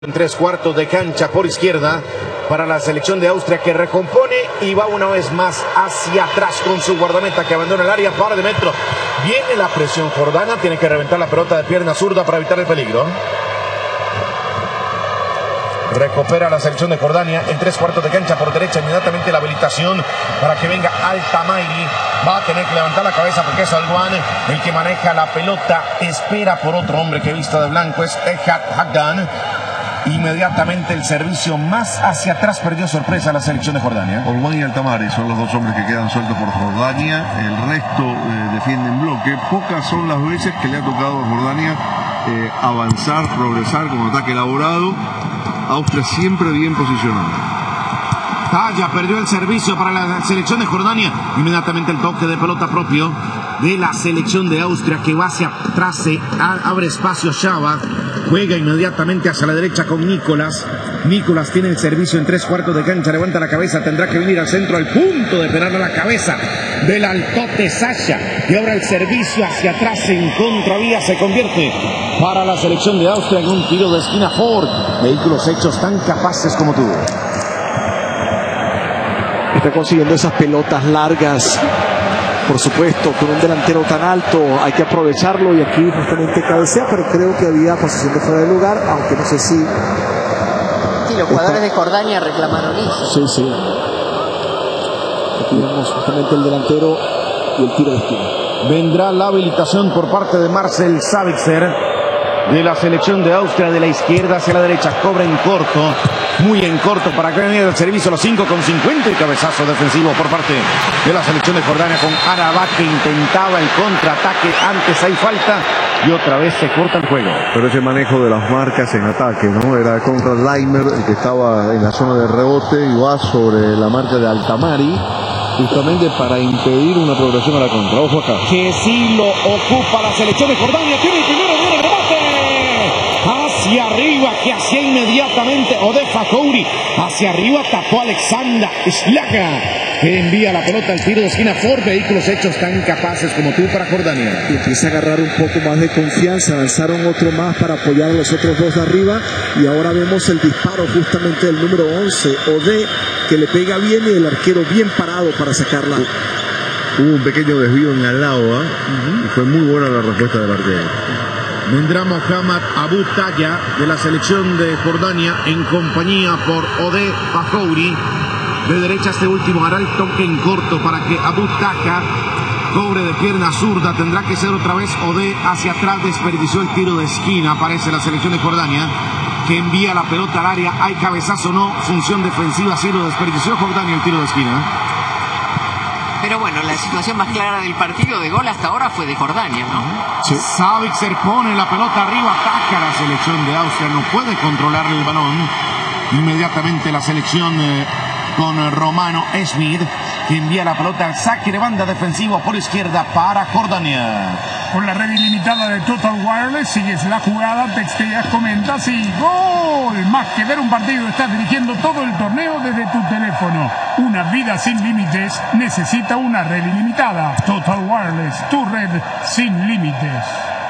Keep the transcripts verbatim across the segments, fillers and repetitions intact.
En tres cuartos de cancha por izquierda para la selección de Austria, que recompone y va una vez más hacia atrás con su guardameta que abandona el área, par de metros. Viene la presión jordana, tiene que reventar la pelota de pierna zurda para evitar el peligro. Recupera la selección de Jordania en tres cuartos de cancha por derecha. Inmediatamente la habilitación para que venga Al-Tamairi. Va a tener que levantar la cabeza porque es Alwan el que maneja la pelota. Espera por otro hombre que vista de blanco, es Ehad Hagdan. Inmediatamente el servicio más hacia atrás, perdió sorpresa la selección de Jordania. Alwan y Al-Tamairi son los dos hombres que quedan sueltos por Jordania. El resto eh, defiende en bloque. Pocas son las veces que le ha tocado a Jordania eh, avanzar, progresar con ataque elaborado. Austria siempre bien posicionada. Talla perdió el servicio para la selección de Jordania. Inmediatamente el toque de pelota propio de la selección de Austria, que va hacia atrás, se abre espacio Shaba, juega inmediatamente hacia la derecha con Nicolás. Nicolás tiene el servicio en tres cuartos de cancha, levanta la cabeza, tendrá que venir al centro, al punto de pegar a la cabeza del altote Sasha, y ahora el servicio hacia atrás en contravía se convierte para la selección de Austria en un tiro de esquina. Ford, vehículos hechos tan capaces como tú. Está consiguiendo esas pelotas largas. Por supuesto, con un delantero tan alto hay que aprovecharlo, y aquí justamente cabecea, pero creo que había posición de fuera de lugar, aunque no sé si... Sí, los jugadores está... de Jordania reclamaron eso. Sí, sí. Aquí vemos justamente el delantero y el tiro de esquina. Vendrá la habilitación por parte de Marcel Sabitzer de la selección de Austria, de la izquierda hacia la derecha, cobra en corto, muy en corto para que venga el servicio a los cinco con cincuenta, y cabezazo defensivo por parte de la selección de Jordania con Arabak, que intentaba el contraataque, antes hay falta y otra vez se corta el juego. Pero ese manejo de las marcas en ataque, ¿no? Era contra Leimer, el que estaba en la zona de rebote, y va sobre la marca de Al-Tamairi, justamente para impedir una progresión a la contra. Ojo acá. Que sí lo ocupa la selección de Jordania, tiene el primero, viene el remate hacia arriba, que hacía inmediatamente Odeh Fahouri, hacia arriba tapó Alexander Slaga, que envía la pelota al tiro de esquina. Ford, vehículos hechos tan capaces como tú para Jordania. Y empieza a agarrar un poco más de confianza, lanzaron otro más para apoyar a los otros dos de arriba, y ahora vemos el disparo justamente del número once, Odeh, que le pega bien, y el arquero bien parado para sacarla. Hubo un pequeño desvío en al lado, ¿eh? uh-huh. Y fue muy buena la respuesta del arquero. Vendrá Mohamed Abu Taya de la selección de Jordania en compañía por Odeh Fahouri. De derecha este último hará el toque en corto para que Abu Taya cobre de pierna zurda. Tendrá que ser otra vez Odeh hacia atrás, desperdició el tiro de esquina. Aparece la selección de Jordania, que envía la pelota al área. Hay cabezazo, no, función defensiva, sí lo desperdició Jordania el tiro de esquina. Pero bueno, la situación más clara del partido de gol hasta ahora fue de Jordania, ¿no? Sí. Sabitzer pone la pelota arriba, ataca la selección de Austria, no puede controlar el balón. Inmediatamente la selección eh, con Romano Smith, que envía la pelota al saque de banda defensivo por izquierda para Jordania. Con la red ilimitada de Total Wireless sigues la jugada, texteas, comentas y ¡gol! Más que ver un partido, estás dirigiendo todo el torneo desde tu teléfono. Una vida sin límites necesita una red ilimitada. Total Wireless, tu red sin límites.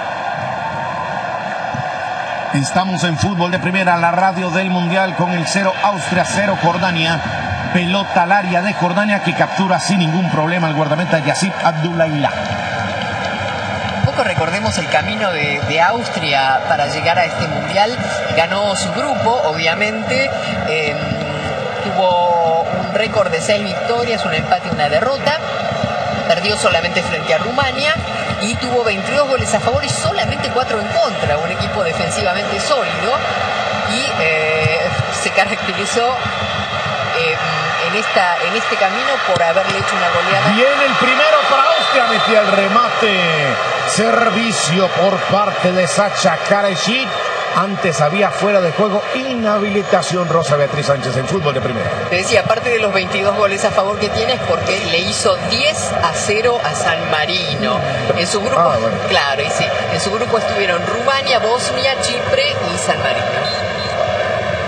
Estamos en Fútbol de Primera, la radio del Mundial, con el cero Austria, cero Jordania. Pelota al área de Jordania, que captura sin ningún problema el guardameta Yassir Abdullaillah. Recordemos el camino de, de Austria para llegar a este mundial. Ganó su grupo, obviamente, eh, tuvo un récord de seis victorias, un empate y una derrota, perdió solamente frente a Rumania y tuvo veintidós goles a favor y solamente cuatro en contra, un equipo defensivamente sólido, y eh, se caracterizó eh, en, esta, en este camino por haberle hecho una goleada. Viene el primero para Austria, metía el remate. Servicio por parte de Sacha Karajik. Antes había fuera de juego, inhabilitación. Rosa Beatriz Sánchez en Fútbol de Primera. Te decía, aparte de los veintidós goles a favor que tiene, es porque le hizo diez a cero a San Marino. En su grupo, ah, bueno. claro, y sí, en su grupo estuvieron Rumania, Bosnia, Chipre y San Marino.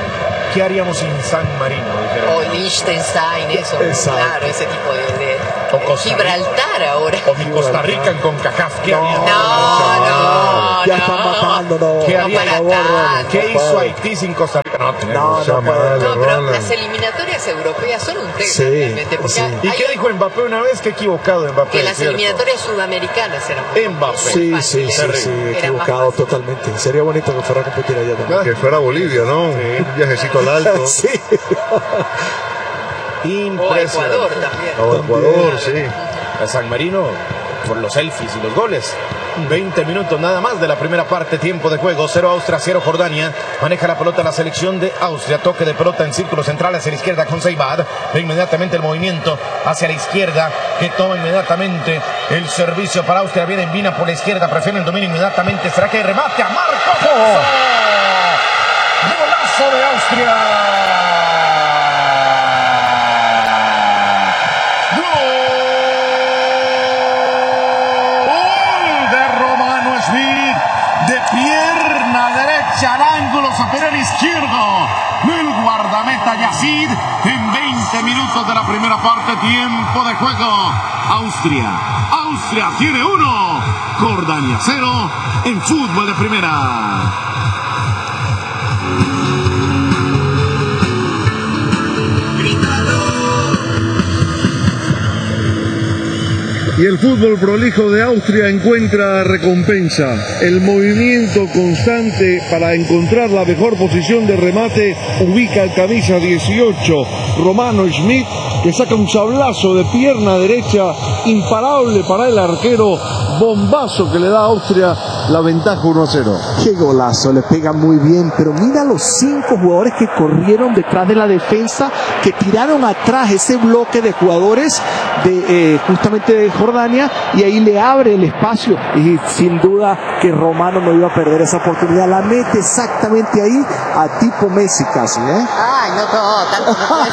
¿Qué haríamos sin San Marino? O Liechtenstein, eso, Exacto. claro, ese tipo de... de Gibraltar ahora. O mi Costa Rica en CONCACAF. ¿Qué haría? No, no, Ya no. están matando, no. ¿Qué No haría? para No, tanto. ¿Qué hizo Haití sin Costa Rica? No, tenemos. No, no puede. No, pero las eliminatorias europeas son un tema Sí, realmente. Porque sí. hay- ¿Y qué dijo Mbappé una vez? Que equivocado Mbappé. que las ¿cierto? eliminatorias sudamericanas eran muy Mbappé. Sí, muy sí, sí, fáciles. sí, Eran más equivocado fáciles. totalmente. Sería bonito que fuera a competir allá también. Que fuera Bolivia, ¿no? Un viajecito al alto. Sí. O Impresionante. Ecuador también. O Ecuador, sí. A San Marino por los selfies y los goles. veinte minutos nada más de la primera parte, tiempo de juego. Cero Austria, cero Jordania. Maneja la pelota la selección de Austria. Toque de pelota en círculo central hacia la izquierda con Seibad. Ve inmediatamente el movimiento hacia la izquierda que toma inmediatamente el servicio para Austria. Viene Vina por la izquierda, prefiere el dominio inmediatamente. ¿Será que hay remate a Marco? ¡Golazo de Austria! De pierna derecha al ángulo superior izquierdo del guardameta Yazid en veinte minutos de la primera parte, tiempo de juego. Austria, Austria tiene uno, Jordania cero en fútbol de primera. Y el fútbol prolijo de Austria encuentra recompensa. El movimiento constante para encontrar la mejor posición de remate ubica al camisa dieciocho, Romano Schmidt, que saca un sablazo de pierna derecha imparable para el arquero. Bombazo que le da a Austria la ventaja uno a cero. Qué golazo, le pega muy bien, pero mira los cinco jugadores que corrieron detrás de la defensa, que tiraron atrás ese bloque de jugadores de eh, justamente de Jordania, y ahí le abre el espacio, y sin duda que Romano no iba a perder esa oportunidad, la mete exactamente ahí a tipo Messi casi, ¿eh? Ay, no, no, tanto no puede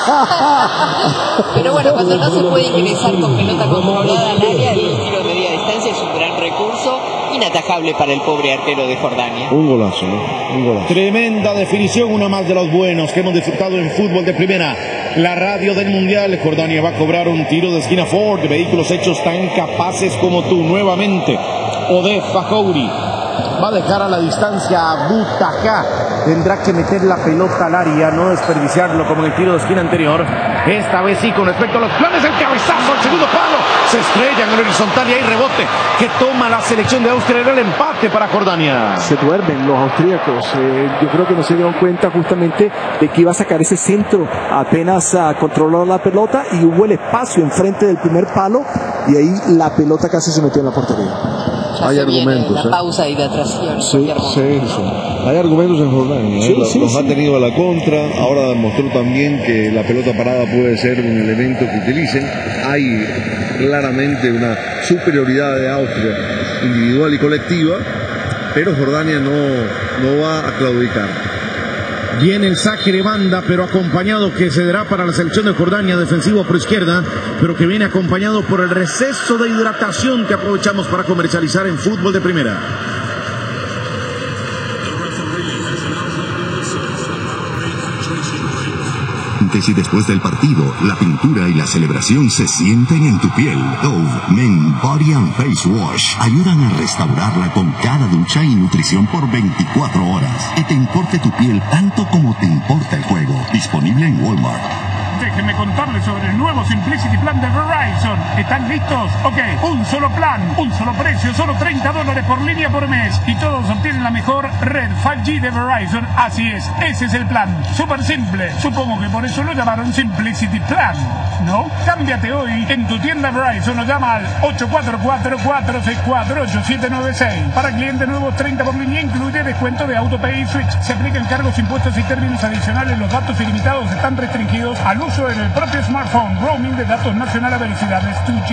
ser. Pero bueno, cuando no se puede ingresar con pelota controlada al área, el tiro de media distancia es un gran recurso, inatajable para el pobre arquero de Jordania. Un golazo, ¿no? Un golazo. Tremenda definición, una más de los buenos que hemos disfrutado en fútbol de primera. La radio del Mundial. Jordania va a cobrar un tiro de esquina. Ford, vehículos hechos tan capaces como tú. Nuevamente, Odef Fajouri va a dejar a la distancia a Butaja. Tendrá que meter la pelota al área, no desperdiciarlo como en el tiro de esquina anterior. Esta vez sí, con respecto a los planes, el cabezazo al segundo palo. Se estrella en el horizontal y hay rebote que toma la selección de Austria. Era el empate para Jordania. Se duermen los austríacos. Eh, yo creo que no se dieron cuenta justamente de que iba a sacar ese centro. Apenas uh, controló la pelota y hubo el espacio enfrente del primer palo, y ahí la pelota casi se metió en la portería. Ya Hay se viene argumentos, la ¿eh? pausa y la hidratación en Sí, cualquier momento. sí, sí. Hay argumentos en Jordania, ¿eh? Sí, los, sí, los sí. ha tenido a la contra. Ahora demostró también que la pelota parada puede ser un elemento que utilicen. Hay claramente una superioridad de Austria individual y colectiva, pero Jordania no, no va a claudicar. Viene el saque de banda, pero acompañado, que se dará para la selección de Jordania, defensivo por izquierda, pero que viene acompañado por el receso de hidratación que aprovechamos para comercializar en fútbol de primera. Antes y después del partido, la pintura y la celebración se sienten en tu piel. Dove Men Body and Face Wash ayudan a restaurarla con cada ducha y nutrición por veinticuatro horas. Que te importe tu piel tanto como te importa el juego. Disponible en Walmart. Déjenme contarles sobre el nuevo Simplicity Plan de Verizon. ¿Están listos? Ok, un solo plan, un solo precio, solo treinta dólares por línea por mes. Y todos obtienen la mejor red cinco G de Verizon. Así es, ese es el plan. Súper simple. Supongo que por eso lo llamaron Simplicity Plan, ¿no? Cámbiate hoy en tu tienda Verizon o llama al ocho cuatro cuatro, cuatro seis cuatro, ocho siete nueve seis. Para clientes nuevos, treinta por línea, incluye descuento de AutoPay y Switch. Se aplican cargos, impuestos y términos adicionales. Los datos ilimitados están restringidos al uso en el propio smartphone. Roaming de datos nacional a velocidades dos G.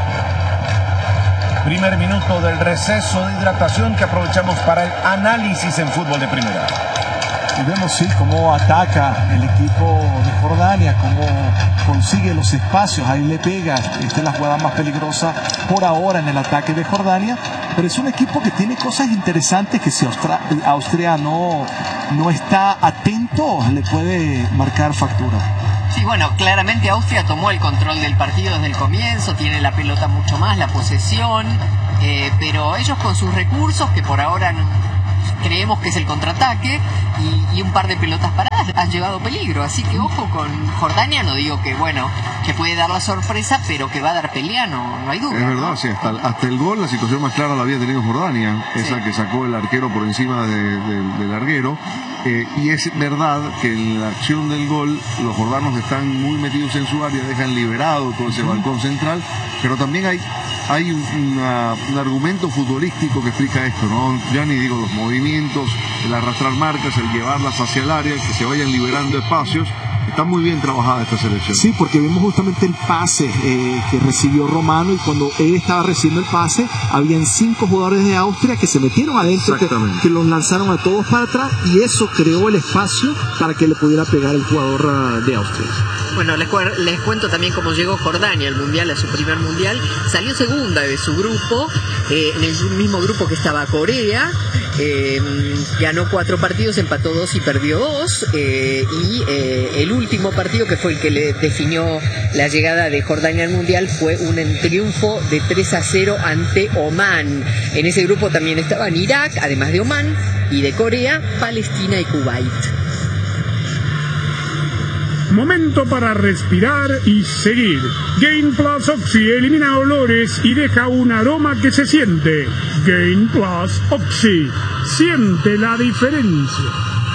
Primer minuto del receso de hidratación que aprovechamos para el análisis en fútbol de primera. Y vemos sí cómo ataca el equipo de Jordania, cómo consigue los espacios, ahí le pega. Esta es la jugada más peligrosa por ahora en el ataque de Jordania, pero es un equipo que tiene cosas interesantes que si Austria, Austria no, no está atento, le puede marcar factura. Sí, bueno, claramente Austria tomó el control del partido desde el comienzo, tiene la pelota mucho más, la posesión, eh, pero ellos con sus recursos, que por ahora no, creemos que es el contraataque, y, y un par de pelotas paradas, han llevado peligro. Así que ojo con Jordania, no digo que, bueno, que puede dar la sorpresa, pero que va a dar pelea, no, no hay duda. Es verdad, sí, hasta, hasta el gol, la situación más clara la había tenido Jordania, esa Sí. que sacó el arquero por encima de, de, del larguero. Eh, y es verdad que en la acción del gol los jordanos están muy metidos en su área, dejan liberado todo ese balcón central, pero también hay, hay un, una, un argumento futbolístico que explica esto, ¿no? Ya ni digo los movimientos, el arrastrar marcas, el llevarlas hacia el área, que se vayan liberando espacios. Está muy bien trabajada esta selección. Sí, porque vimos justamente el pase eh, que recibió Romano, y cuando él estaba recibiendo el pase, habían cinco jugadores de Austria que se metieron adentro, que, que los lanzaron a todos para atrás, y eso creó el espacio para que le pudiera pegar el jugador uh, de Austria. Bueno, les, cu- les cuento también cómo llegó Jordania al Mundial, a su primer Mundial. Salió segunda de su grupo, eh, en el mismo grupo que estaba Corea. Eh, ganó cuatro partidos, empató dos y perdió dos. Eh, y eh, el último partido, que fue el que le definió la llegada de Jordania al Mundial, fue un triunfo de tres a cero ante Omán. En ese grupo también estaban Irak, además de Omán, y de Corea, Palestina y Kuwait. Momento para respirar y seguir. Gain Plus Oxy elimina olores y deja un aroma que se siente. Gain Plus Oxy. Siente la diferencia.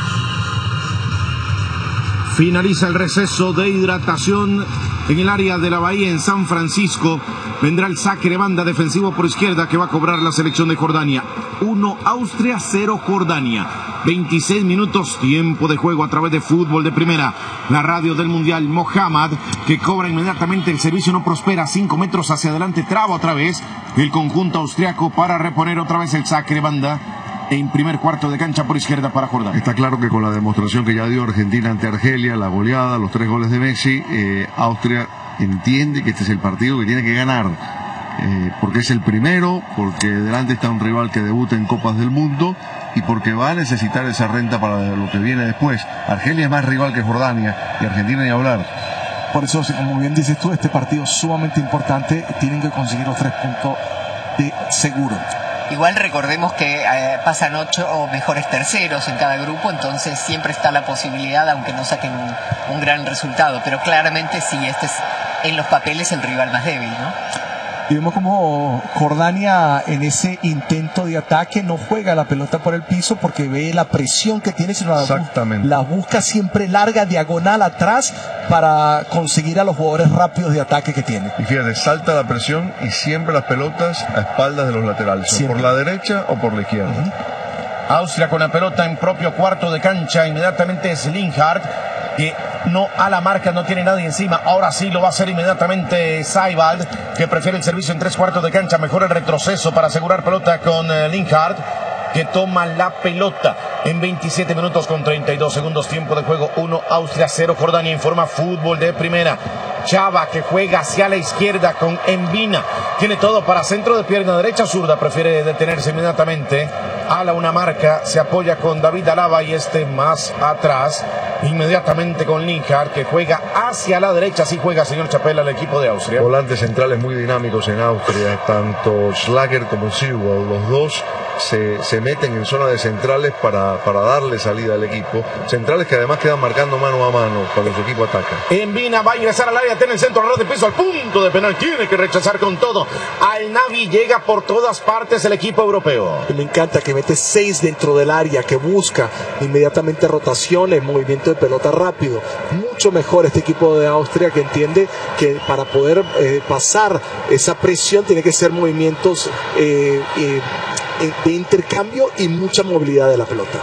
Finaliza el receso de hidratación en el área de la Bahía en San Francisco. Vendrá el saque de banda defensivo por izquierda que va a cobrar la selección de Jordania. uno Austria, cero Jordania. veintiséis minutos, tiempo de juego a través de Fútbol de Primera. La radio del Mundial, Mohamed, que cobra inmediatamente el servicio, no prospera, cinco metros hacia adelante, traba otra vez el conjunto austriaco para reponer otra vez el saque de banda en primer cuarto de cancha por izquierda para Jordania. Está claro que con la demostración que ya dio Argentina ante Argelia, la goleada, los tres goles de Messi, eh, Austria entiende que este es el partido que tiene que ganar, eh, porque es el primero, porque delante está un rival que debuta en Copas del Mundo y porque va a necesitar esa renta para lo que viene después. Argelia es más rival que Jordania y Argentina ni hablar. Por eso, como bien dices tú, este partido es sumamente importante. Tienen que conseguir los tres puntos de seguro. Igual recordemos que eh, pasan ocho o mejores terceros en cada grupo, entonces siempre está la posibilidad, aunque no saquen un, un gran resultado, pero claramente sí, este es en los papeles el rival más débil, ¿no? Y vemos como Jordania en ese intento de ataque no juega la pelota por el piso porque ve la presión que tiene, sino la, Exactamente. la busca siempre larga, diagonal atrás, para conseguir a los jugadores rápidos de ataque que tiene. Y fíjate, salta la presión y siembra las pelotas a espaldas de los laterales, o Siempre. por la derecha o por la izquierda. Uh-huh. Austria con la pelota en propio cuarto de cancha, inmediatamente es Linhardt, que no a la marca, no tiene nadie encima. Ahora sí lo va a hacer inmediatamente Seibald, que prefiere el servicio en tres cuartos de cancha, mejor el retroceso para asegurar pelota con eh, Linhardt, que toma la pelota en veintisiete minutos con treinta y dos segundos, tiempo de juego. Uno Austria, cero Jordania. Informa Fútbol de Primera. Chava, que juega hacia la izquierda con Envina, tiene todo para centro de pierna derecha, zurda, prefiere detenerse inmediatamente. Ala una marca, se apoya con David Alaba y este más atrás, inmediatamente con Linhardt, que juega hacia la derecha. Sí juega, señor Chapela, el equipo de Austria. Volantes centrales muy dinámicos en Austria, tanto Schlager como Sewell, los dos se, se meten en zona de centrales para, para darle salida al equipo. Centrales que además quedan marcando mano a mano cuando su equipo ataca. Envina va a ingresar al área, tiene el centro, red de piso, al punto de penal, tiene que rechazar con todo. Al Navi llega por todas partes el equipo europeo. Me encanta que mete seis dentro del área, que busca inmediatamente rotaciones, movimiento de pelota rápido. Mucho mejor este equipo de Austria, que entiende que para poder eh, pasar esa presión tiene que ser movimientos eh, eh, de intercambio y mucha movilidad de la pelota.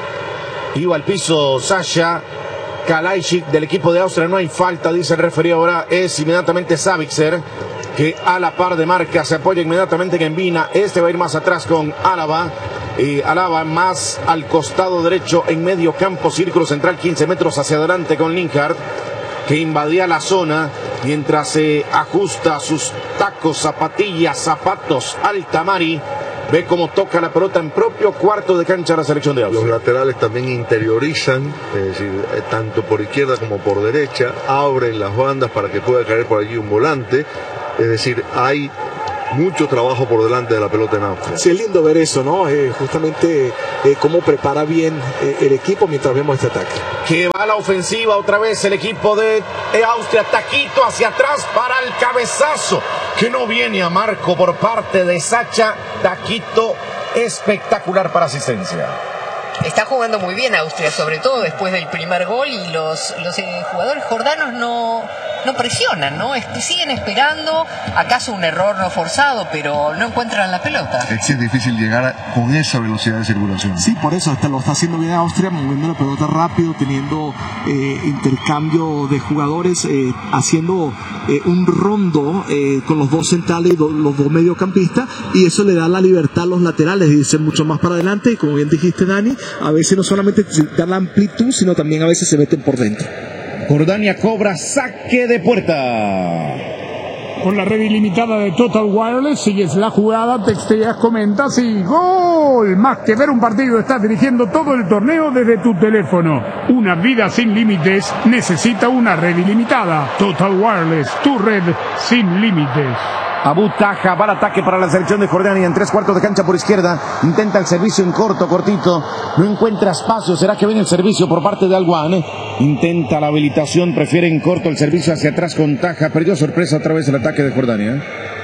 Iba al piso Sasha Kalajdzic del equipo de Austria, no hay falta, dice el referee. Ahora es inmediatamente Savitzer, que a la par de marca se apoya inmediatamente en Envina. Este va a ir más atrás con Alaba. Y Alaba más al costado derecho en medio campo, círculo central, quince metros hacia adelante con Linhardt, que invadía la zona mientras se ajusta sus tacos, zapatillas, zapatos, Altamari. Ve cómo toca la pelota en propio cuarto de cancha la selección de Austria. Los laterales también interiorizan, es decir, eh, tanto por izquierda como por derecha, abren las bandas para que pueda caer por allí un volante. Es decir, hay mucho trabajo por delante de la pelota en Austria. Sí, es lindo ver eso, ¿no? Eh, justamente eh, cómo prepara bien eh, el equipo mientras vemos este ataque. Que va la ofensiva otra vez el equipo de Austria. Taquito hacia atrás para el cabezazo, que no viene a marco por parte de Sacha. Taquito espectacular para asistencia. Está jugando muy bien Austria, sobre todo después del primer gol, y los, los eh, jugadores jordanos no, no presionan, ¿no? Este, siguen esperando, acaso un error no forzado, pero no encuentran la pelota. Es que es difícil llegar a, con esa velocidad de circulación. Sí, por eso hasta lo está haciendo bien Austria, moviendo la pelota rápido, teniendo eh, intercambio de jugadores, eh, haciendo eh, un rondo eh, con los dos centrales y do, los dos mediocampistas, y eso le da la libertad a los laterales de irse mucho más para adelante, y como bien dijiste, Dani, a veces no solamente dan la amplitud, sino también a veces se meten por dentro. Jordania cobra saque de puerta. Con la red ilimitada de Total Wireless, sigues la jugada, texteas, comentas y ¡gol! Más que ver un partido, estás dirigiendo todo el torneo desde tu teléfono. Una vida sin límites necesita una red ilimitada. Total Wireless, tu red sin límites. Abu Taha va al ataque para la selección de Jordania en tres cuartos de cancha por izquierda. Intenta el servicio en corto, cortito. No encuentra espacio. ¿Será que viene el servicio por parte de Alwan? Intenta la habilitación, prefiere en corto el servicio hacia atrás con Taha. Perdió sorpresa otra vez el ataque de Jordania.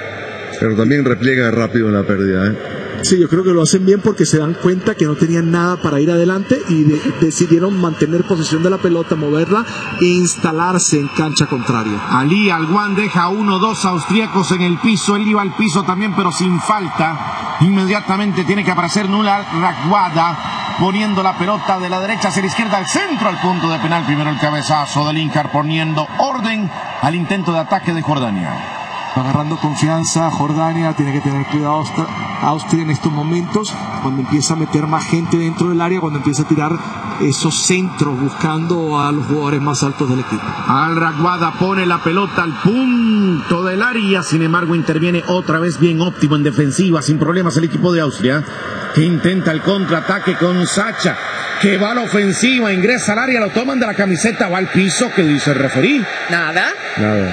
Pero también repliega rápido en la pérdida, ¿eh? Sí, yo creo que lo hacen bien porque se dan cuenta que no tenían nada para ir adelante y de, decidieron mantener posesión de la pelota, moverla e instalarse en cancha contraria. Ali Alwan deja uno dos austríacos en el piso. Él iba al piso también, pero sin falta. Inmediatamente tiene que aparecer Nula Rakwada, poniendo la pelota de la derecha hacia la izquierda, al centro, al punto de penal. Primero el cabezazo del Inkar, poniendo orden al intento de ataque de Jordania. Agarrando confianza, Jordania tiene que tener cuidado Austria en estos momentos, cuando empieza a meter más gente dentro del área, cuando empieza a tirar esos centros buscando a los jugadores más altos del equipo. Al Rakwada pone la pelota al punto del área, sin embargo interviene otra vez bien óptimo en defensiva, sin problemas el equipo de Austria, que intenta el contraataque con Sacha, que va a la ofensiva, ingresa al área, lo toman de la camiseta, va al piso. ¿Qué dice el referí? Nada. Nada.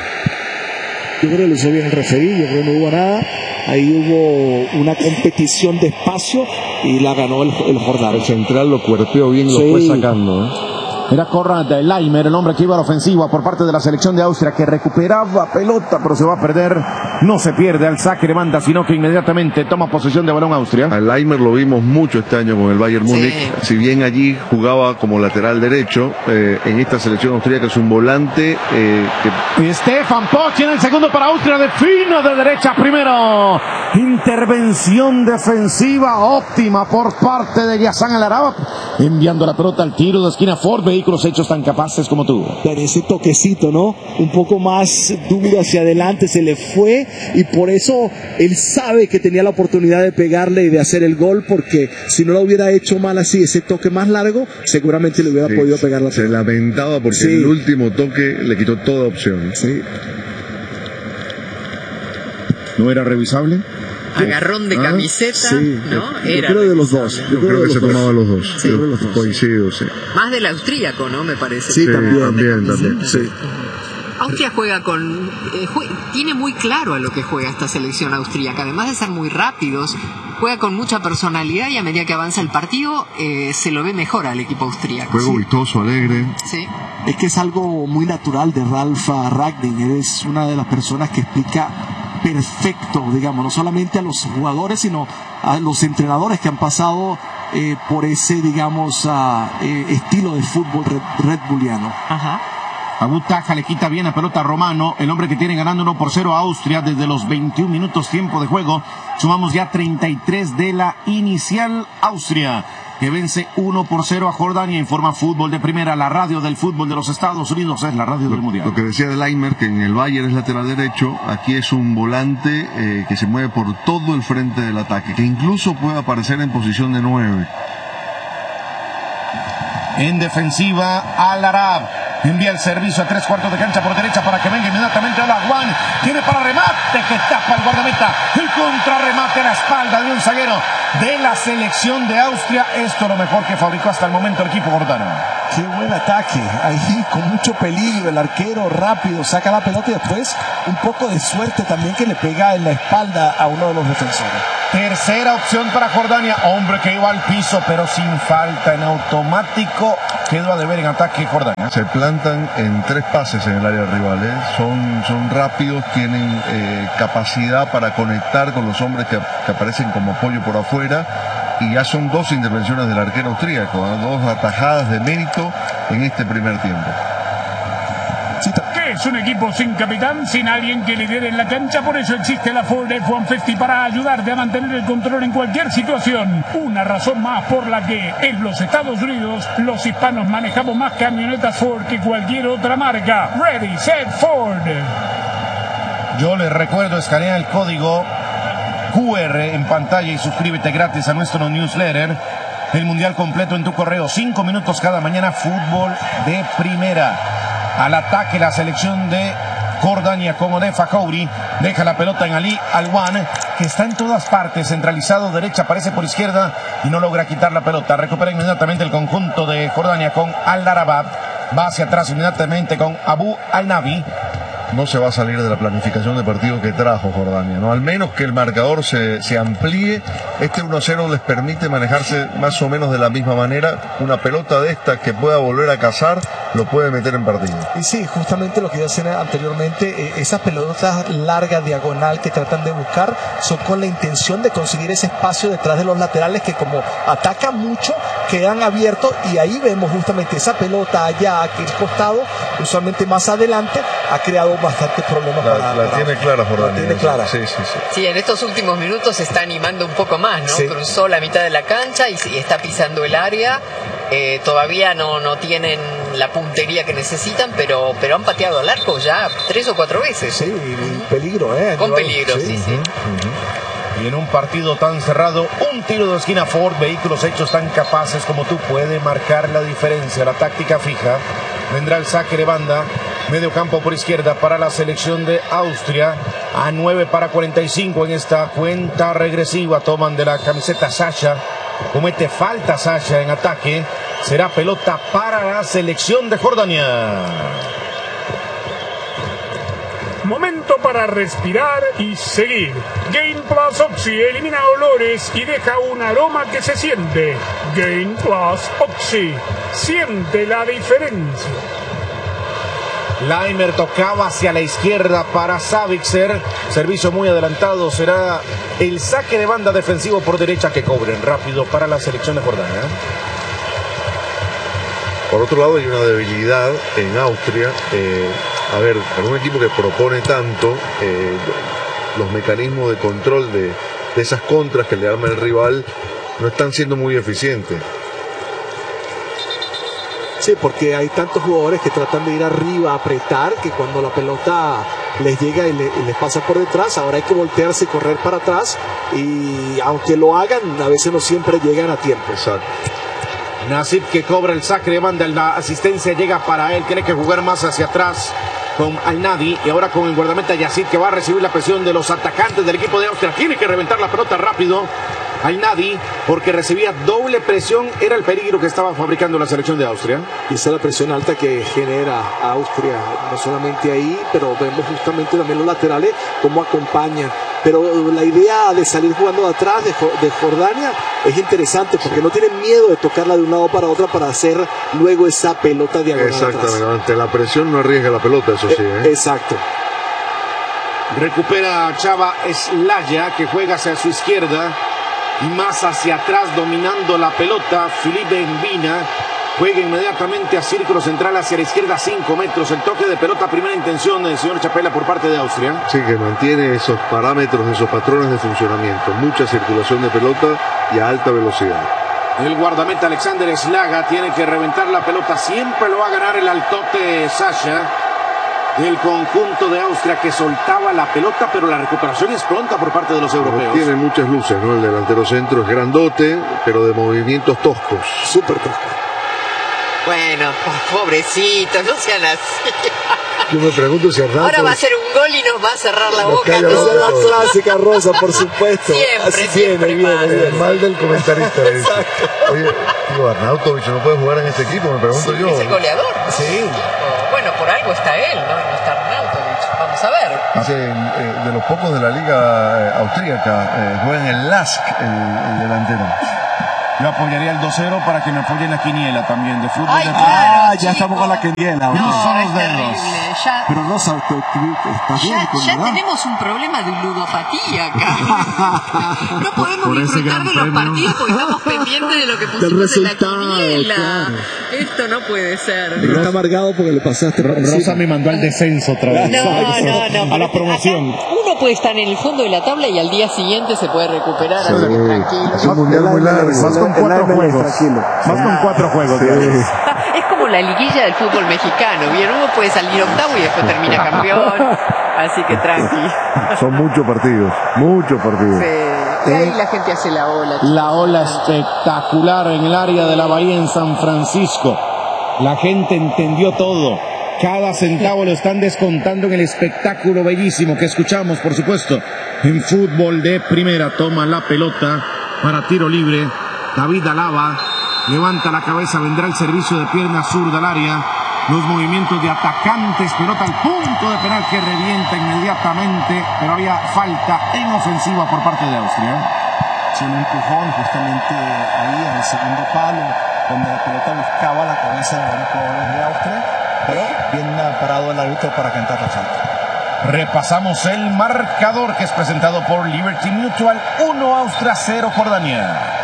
Yo creo que lo hizo bien el referí, yo creo que no hubo nada. Ahí hubo una competición de espacio y la ganó el, el Jordano. El central lo cuerpeó bien, sí. Lo fue sacando, ¿eh? Era Konrad Laimer, el hombre que iba a la ofensiva por parte de la selección de Austria, que recuperaba pelota, pero se va a perder. No se pierde al saque de banda, sino que inmediatamente toma posesión de balón Austria. A Laimer lo vimos mucho este año con el Bayern Múnich. Sí. Si bien allí jugaba como lateral derecho, eh, en esta selección austríaca es un volante eh, que... Stefan Poch en el segundo para Austria, de fino de derecha primero. Intervención defensiva óptima por parte de Ghassan El-Arab, enviando la pelota al tiro de esquina. Ford, vehículos hechos tan capaces como tú. Pero ese toquecito, ¿no? Un poco más duro hacia adelante, se le fue, y por eso él sabe que tenía la oportunidad de pegarle y de hacer el gol, porque si no lo hubiera hecho mal así, ese toque más largo, seguramente le hubiera sí, podido pegar la pelota. Se lamentaba porque sí. El último toque le quitó toda opción. Sí. ¿No era revisable? Agarrón de camiseta, ah, sí. ¿No? Yo era creo de los dos. Yo, Yo creo, creo que se tomaban los dos. Sí. Los dos. Coincido, sí. Más del austríaco, ¿no? Me parece. Sí, sí también. También, también. Sí. Austria juega con... Eh, jue, tiene muy claro a lo que juega esta selección austríaca. Además de ser muy rápidos, juega con mucha personalidad, y a medida que avanza el partido, eh, se lo ve mejor al equipo austríaco. Juego sí. Vistoso, alegre. Sí. Es que es algo muy natural de Ralf Rangnick. Eres una de las personas que explica perfecto, digamos, no solamente a los jugadores, sino a los entrenadores que han pasado eh, por ese, digamos, uh, eh, estilo de fútbol red, red bulliano. Ajá. Abu Taha le quita bien la pelota a Romano, el hombre que tiene ganando uno por cero a Austria desde los veintiún minutos tiempo de juego. Sumamos ya treinta y tres de la inicial. Austria, que vence uno por cero a Jordania. Informa Fútbol de Primera, la radio del fútbol de los Estados Unidos, es la radio lo, del Mundial. Lo que decía de Laimer, que en el Bayern es lateral derecho, aquí es un volante eh, que se mueve por todo el frente del ataque, que incluso puede aparecer en posición de nueve. En defensiva, Al-Arab Envía el servicio a tres cuartos de cancha por derecha para que venga inmediatamente a la Juan. Tiene para remate que tapa el guardameta. El contrarremate a la espalda de un zaguero de la selección de Austria. Esto es lo mejor que fabricó hasta el momento el equipo jordano. Qué buen ataque. Ahí con mucho peligro. El arquero rápido saca la pelota y después un poco de suerte también que le pega en la espalda a uno de los defensores. Tercera opción para Jordania. Hombre que iba al piso, pero sin falta. En automático quedó a deber en ataque Jordania. Se plantan en tres pases en el área rival. ¿eh? Son, son rápidos, tienen eh, capacidad para conectar con los hombres que, que aparecen como apoyo por afuera. Y ya son dos intervenciones del arquero austríaco, ¿eh? dos atajadas de mérito en este primer tiempo. Que es un equipo sin capitán, sin alguien que lidere en la cancha, por eso existe la Ford F uno cincuenta para ayudarte a mantener el control en cualquier situación. Una razón más por la que en los Estados Unidos los hispanos manejamos más camionetas Ford que cualquier otra marca. Ready, set, Ford. Yo les recuerdo, escanea el código Q R en pantalla y suscríbete gratis a nuestro newsletter. El mundial completo en tu correo, cinco minutos cada mañana, fútbol de primera. Al ataque la selección de Jordania como de Fajouri. Deja la pelota en Ali Alwan, que está en todas partes, centralizado, derecha, aparece por izquierda y no logra quitar la pelota. Recupera inmediatamente el conjunto de Jordania con Al-Darabab. Va hacia atrás inmediatamente con Abu Al-Nabi. No se va a salir de la planificación de partido que trajo Jordania, ¿no? Al menos que el marcador se, se amplíe. Este uno a cero les permite manejarse más o menos de la misma manera. Una pelota de esta que pueda volver a cazar, lo puede meter en partido. Y sí, justamente lo que yo decía anteriormente, eh, esas pelotas largas, diagonal, que tratan de buscar, son con la intención de conseguir ese espacio detrás de los laterales que como atacan mucho, quedan abiertos, y ahí vemos justamente esa pelota allá, aquel costado, usualmente más adelante, ha creado bastantes problemas. La, para, la para, tiene clara Jordania. La tiene clara. Sí, sí, sí. Sí, en estos últimos minutos se está animando un poco más, ¿no? Sí. Cruzó la mitad de la cancha y, y está pisando el área. Eh, todavía no, no tienen la puntería que necesitan, pero, pero han pateado al arco ya tres o cuatro veces. Sí, y peligro, ¿eh? Con peligro, sí, sí. sí. Uh-huh, uh-huh. Y en un partido tan cerrado, un tiro de esquina Ford, vehículos hechos tan capaces como tú, puede marcar la diferencia. La táctica fija. Vendrá el saque de banda. Medio campo por izquierda para la selección de Austria. A nueve para cuarenta y cinco en esta cuenta regresiva. Toman de la camiseta Sasha. Comete falta Sasha en ataque. Será pelota para la selección de Jordania. Momento para respirar y seguir. Gain Plus Oxy elimina olores y deja un aroma que se siente. Gain Plus Oxy. Siente la diferencia. Laimer tocaba hacia la izquierda para Savitzer. Servicio muy adelantado. Será el saque de banda defensivo por derecha que cobren rápido para la selección de Jordania. Por otro lado, hay una debilidad en Austria. Eh, a ver, en un equipo que propone tanto, eh, los mecanismos de control de, de esas contras que le arma el rival no están siendo muy eficientes. Sí, porque hay tantos jugadores que tratan de ir arriba a apretar, que cuando la pelota les llega y, le, y les pasa por detrás, ahora hay que voltearse y correr para atrás, y aunque lo hagan, a veces no siempre llegan a tiempo. Exacto. Nasib que cobra el saque de banda, la asistencia llega para él, tiene que jugar más hacia atrás con Al-Nadi, y ahora con el guardameta Yacid, que va a recibir la presión de los atacantes del equipo de Austria. Tiene que reventar la pelota rápido Al-Nadi, porque recibía doble presión. Era el peligro que estaba fabricando la selección de Austria. Y esa es la presión alta que genera Austria, no solamente ahí, pero vemos justamente también los laterales cómo acompañan. Pero la idea de salir jugando de atrás de, de Jordania es interesante, porque no tienen miedo de tocarla de un lado para otro para hacer luego esa pelota diagonal. Exactamente, atrás. ante la presión no arriesga la pelota, eso sí. ¿eh? Exacto. Recupera Chava Slaya, que juega hacia su izquierda y más hacia atrás, dominando la pelota. Felipe Mbina juega inmediatamente a círculo central hacia la izquierda, cinco metros. El toque de pelota, primera intención del señor Chapela por parte de Austria. Sí, que mantiene esos parámetros, esos patrones de funcionamiento. Mucha circulación de pelota y a alta velocidad. El guardameta Alexander Slaga tiene que reventar la pelota. Siempre lo va a ganar el altote Sasha del conjunto de Austria, que soltaba la pelota, pero la recuperación es pronta por parte de los europeos. Tiene muchas luces, ¿no? El delantero centro es grandote, pero de movimientos toscos. Súper tosco. Bueno, pobrecito, no sean así. Yo me pregunto si Arnautovic... Ahora va a hacer un gol y nos va a cerrar la boca. Esa es la clásica, Rosa, por supuesto. Siempre, Así siempre viene, viene, pasa. viene. El mal del comentarista. Dice. Oye, tío, Arnautovic no puede jugar en este equipo, me pregunto yo. Es el goleador. Sí. Bueno, por algo está él, ¿no? No está Arnautovic. Vamos a ver. Dice, eh, de los pocos de la liga eh, austríaca, eh, juega en el L A S K, el, el delantero. Yo apoyaría el dos cero para que me apoyen la quiniela también de fútbol. Ay, de claro, Ah, ya chicos. estamos con la quiniela. No, Cruzan es los dedos. terrible. Ya, Pero Rosa, tú, tú estás bien ya, con ya edad. tenemos un problema de ludopatía acá. No podemos Por ese disfrutar gran de los premio. partidos porque estamos pendientes de lo que Del pusimos en la resultado, quiniela. claro. Esto no puede ser. Está amargado porque le pasaste por encima. Rosa me mandó al descenso otra vez. No, no, no. A la promoción. Acá uno puede estar en el fondo de la tabla y al día siguiente se puede recuperar. Así que tranquilo. Es un mundial muy largo. Más con cuatro juegos. Tranquilo. Más con cuatro juegos. Sí. Es como la liguilla del fútbol mexicano. Bien, uno puede salir octavo y después termina campeón. Así que tranqui. Son muchos partidos, muchos partidos. Sí. Y ahí la gente hace la ola. La ola espectacular en el área de la Bahía en San Francisco. La gente entendió todo. Cada centavo lo están descontando en el espectáculo bellísimo que escuchamos, por supuesto, en fútbol de primera. Toma la pelota para tiro libre. David Alaba levanta la cabeza, vendrá el servicio de pierna zurda al área. Los movimientos de atacantes, pelota al punto de penal que revienta inmediatamente, pero había falta en ofensiva por parte de Austria. Sí, un empujón justamente ahí en el segundo palo, donde la pelota buscaba la cabeza de los jugadores de Austria, pero bien parado el árbitro para cantar la falta. Repasamos el marcador que es presentado por Liberty Mutual. uno Austria, cero Jordania.